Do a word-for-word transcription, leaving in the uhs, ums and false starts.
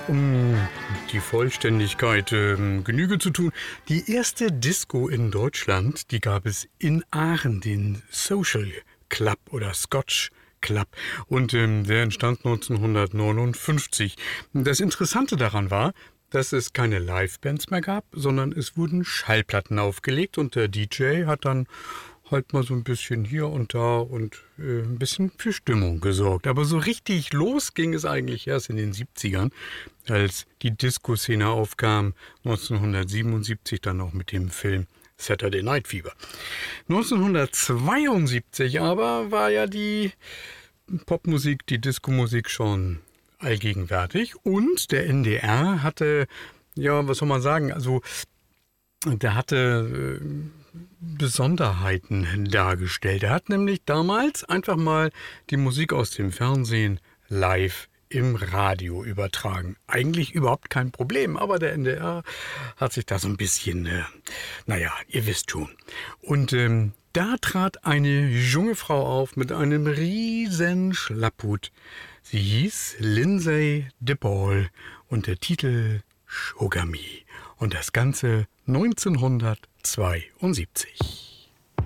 Um die Vollständigkeit ähm, Genüge zu tun, die erste Disco in Deutschland, die gab es in Aachen, den Social Club oder Scotch Club. Und ähm, der entstand neunzehnhundertneunundfünfzig. Das Interessante daran war, dass es keine Livebands mehr gab, sondern es wurden Schallplatten aufgelegt und der D J hat dann halt mal so ein bisschen hier und da und äh, ein bisschen für Stimmung gesorgt. Aber so richtig los ging es eigentlich erst in den siebzigern, als die Disco-Szene aufkam, neunzehnhundertsiebenundsiebzig dann auch mit dem Film Saturday Night Fever. neunzehnhundertzweiundsiebzig aber war ja die Popmusik, die Disco-Musik schon allgegenwärtig und der N D R hatte, ja, was soll man sagen, also der hatte äh, Besonderheiten dargestellt. Er hat nämlich damals einfach mal die Musik aus dem Fernsehen live im Radio übertragen. Eigentlich überhaupt kein Problem, aber der N D R hat sich da so ein bisschen, äh, naja, ihr wisst schon. Und ähm, da trat eine junge Frau auf mit einem riesen Schlapphut. Sie hieß Lindsay DePaul und der Titel Sugar Me. Und das Ganze neunzehnhundertzweiundsiebzig.